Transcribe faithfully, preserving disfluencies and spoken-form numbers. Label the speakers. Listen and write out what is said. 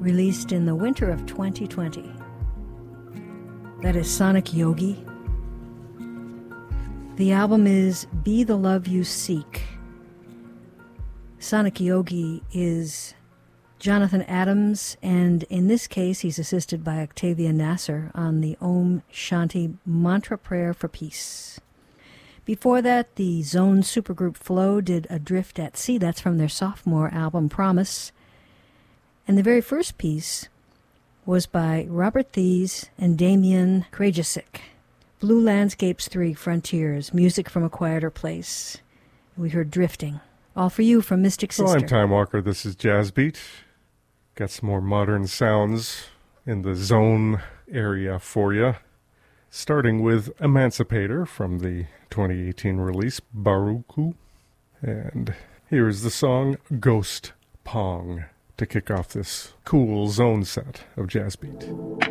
Speaker 1: released in the winter of twenty twenty. That is Sonic Yogi. The album is Be the Love You Seek. Sonic Yogi is Jonathan Adams, and in this case he's assisted by Octavia Nasser on the Om Shanti Mantra Prayer for Peace. Before that, the Zone supergroup Flow did Adrift at Sea. That's from their sophomore album, Promise. And the very first piece was by Robert Thies and Damian Krajicek. Blue Landscapes three, Frontiers, music from a quieter place. We heard Drifting. All for you from Mystic Sister.
Speaker 2: Well, I'm Time Walker. This is Jazz Beat. Got some more modern sounds in the Zone area for you. Starting with Emancipator from the twenty eighteen release, Baruku. And here's the song Ghost Pong to kick off this cool Zone set of Jazz Beat.